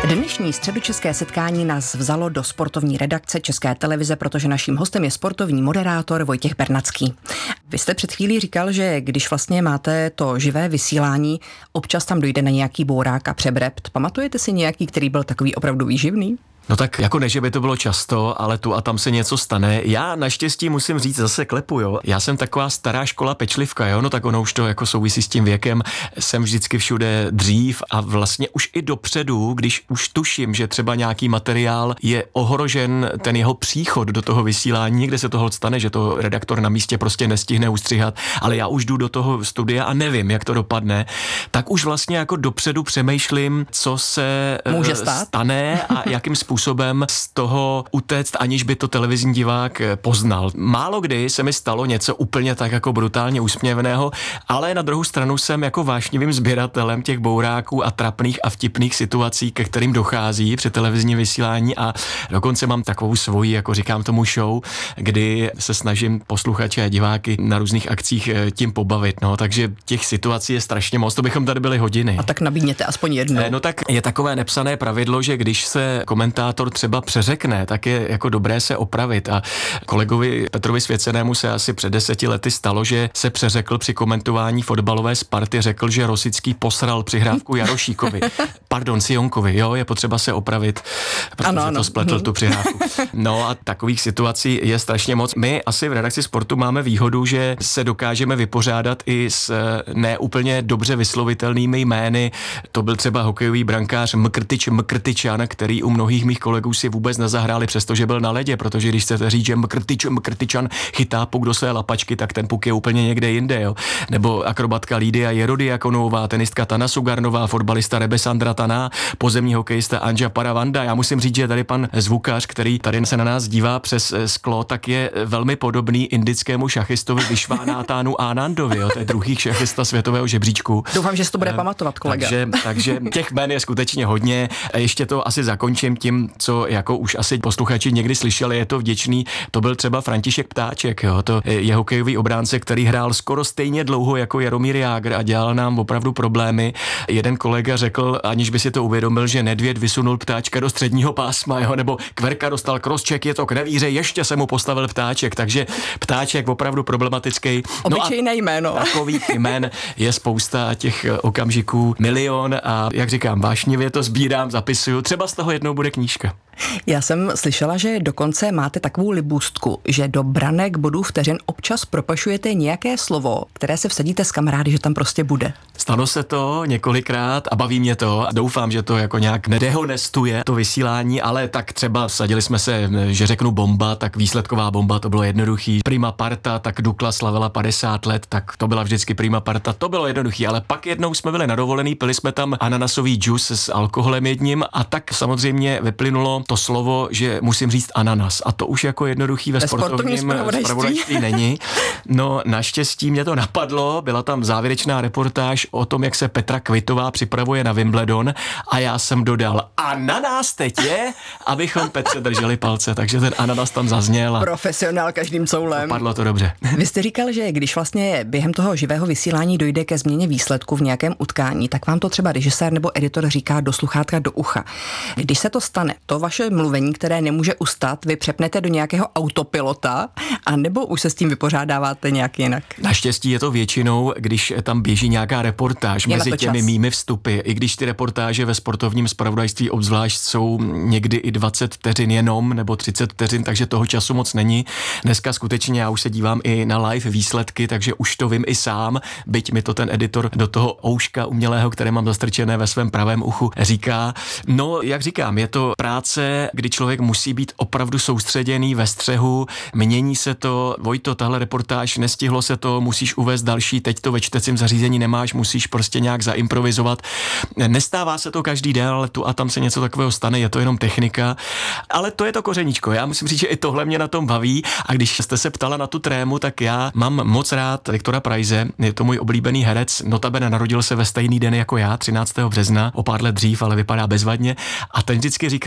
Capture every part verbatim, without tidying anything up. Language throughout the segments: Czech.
Dnešní středočeské setkání nás vzalo do sportovní redakce České televize, protože naším hostem je sportovní moderátor Vojtěch Bernacký. Vy jste před chvílí říkal, že když vlastně máte to živé vysílání, občas tam dojde na nějaký bourák a přebrept. Pamatujete si nějaký, který byl takový opravdu výživný? No tak jako ne, že by to bylo často, ale tu a tam se něco stane. Já naštěstí musím říct, zase klepu, jo. Já jsem taková stará škola pečlivka, jo, no tak ono už to jako souvisí s tím věkem. Jsem vždycky všude dřív a vlastně už i dopředu, když už tuším, že třeba nějaký materiál je ohrožen, ten jeho příchod do toho vysílání, někde se toho stane, že to redaktor na místě prostě nestihne ustřihat, ale já už jdu do toho studia a nevím, jak to dopadne, tak už vlastně jako dopředu přemýšlím, co se může stát? stane a jakým způsobem způsobem z toho utéct, aniž by to televizní divák poznal. Málo kdy se mi stalo něco úplně tak jako brutálně úsměvného, ale na druhou stranu jsem jako vášnivým sběratelem těch bouráků a trapných a vtipných situací, ke kterým dochází při televizním vysílání, a dokonce mám takovou svoji, jako říkám tomu, show, kdy se snažím posluchače a diváky na různých akcích tím pobavit. No, takže těch situací je strašně moc, to bychom tady byli hodiny. A tak nabídněte aspoň jednu. No tak je takové nepsané pravidlo, že když se komentátor třeba přeřekne, tak je jako dobré se opravit, a kolegovi Petrovi Svěcenému se asi před deseti lety stalo, že se přeřekl při komentování fotbalové Sparty, řekl, že Rosický posral přihrávku Jarošíkovi. Pardon, Sionkovi, jo, je potřeba se opravit, protože ano, ano. to spletl tu přihrávku. No a takových situací je strašně moc. My asi v redakci Sportu máme výhodu, že se dokážeme vypořádat i s neúplně dobře vyslovitelnými jmény. To byl třeba hokejový brankář Mkrtyč Mkrtyčan, který u mnohých mých kolegů si vůbec nezahráli, přestože byl na ledě, protože když chcete říct, že Mkrtyč Mkrtyčan chytá puk do své lapačky, tak ten puk je úplně někde jinde, jo. Nebo akrobatka Lídia Jerodiakonová, tenistka Tana Sugarnová, fotbalista Rebesandra Taná, pozemní hokejista Anja Paravanda. Já musím říct, že tady pan zvukař, který tady se na nás dívá přes sklo, tak je velmi podobný indickému šachistovi Vyšvánátánu Anandovi, jo. To je druhý šachista světového žebříčku. Doufám, že si to bude pamatovat, kolega. Takže, takže těch jmén je skutečně hodně. Ještě to asi zakončím tím, co jako už asi posluchači někdy slyšeli, je to vděčný. To byl třeba František Ptáček, jo. To je hokejový obránce, který hrál skoro stejně dlouho jako Jaromír Jágr a dělal nám opravdu problémy. Jeden kolega řekl, aniž by si to uvědomil, že Nedvěd vysunul Ptáčka do středního pásma, jo, nebo Kverka dostal crosscheck, je to k nevíře, ještě se mu postavil Ptáček, takže Ptáček opravdu problematický. Obyčejné no jméno. Takových jmén je spousta, těch okamžiků milion, a jak říkám, vášnivě to sbírám, zapisuju. Třeba z toho jednou bude knížka. Já jsem slyšela, že dokonce máte takovou libůstku, že do branek bodů vteřin občas propašujete nějaké slovo, které se vsadíte s kamarády, že tam prostě bude. Stalo se to několikrát a baví mě to a doufám, že to jako nějak nedehonestuje to vysílání, ale tak třeba vsadili jsme se, že řeknu bomba, tak výsledková bomba, to bylo jednoduchý. Prima parta, tak Dukla slavila padesát let, tak to byla vždycky prima parta, to bylo jednoduchý, ale pak jednou jsme byli na dovolený, pili jsme tam ananasový džus s alkoholem jedním a tak samozřejmě vyplynulo to slovo, že musím říct ananas, a to už jako jednoduchý ve, ve sportovním zpravodajství není. No naštěstí mě to napadlo, byla tam závěrečná reportáž o tom, jak se Petra Kvitová připravuje na Wimbledon, a já jsem dodal, ananas teď je, abychom Petře drželi palce, takže ten ananas tam zazněl. A profesionál každým coulem. Padlo to dobře. Vy jste říkal, že když vlastně během toho živého vysílání dojde ke změně výsledku v nějakém utkání, tak vám to třeba režisér nebo editor říká do sluchátka, do ucha. Když se to stane, to vaše mluvení, které nemůže ustat, vy přepnete do nějakého autopilota, a nebo už se s tím vypořádáváte nějak jinak? Naštěstí je to většinou, když tam běží nějaká reportáž je mezi těmi čas. mými vstupy. I když ty reportáže ve sportovním zpravodajství obzvlášť jsou někdy i dvacet vteřin jenom, nebo třicet vteřin, takže toho času moc není. Dneska skutečně já už se dívám i na live výsledky, takže už to vím i sám, byť mi to ten editor do toho ouška umělého, které mám zastrčené ve svém pravém uchu, říká. No, jak říkám, je to práce, kdy člověk musí být opravdu soustředěný ve střehu, mění se to, Vojto, tahle reportáž, nestihlo se to, musíš uvést další, teď to ve čtecím zařízení nemáš, musíš prostě nějak zaimprovizovat. Nestává se to každý den, ale tu a tam se něco takového stane, je to jenom technika, ale to je to kořeníčko. Já musím říct, že i tohle mě na tom baví, a když jste se ptala na tu trému, tak já mám moc rád Viktora Preize, je to můj oblíbený herec, notabene narodil se ve stejný den jako já, třináctého března, o pár let dřív, ale vypadá bezvadně, a ten vždycky říkal, že i když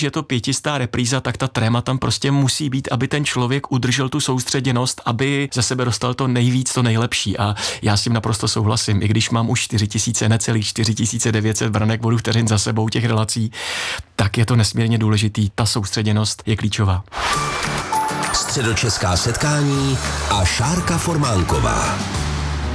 když je to pětistá repríza, tak ta tréma tam prostě musí být, aby ten člověk udržel tu soustředěnost, aby ze sebe dostal to nejvíc, to nejlepší. A já s tím naprosto souhlasím. I když mám už čtyři tisíce, necelých čtyři tisíce devět set branek bodu vteřin za sebou těch relací, tak je to nesmírně důležitý. Ta soustředěnost je klíčová. Středočeská setkání a Šárka Formánková.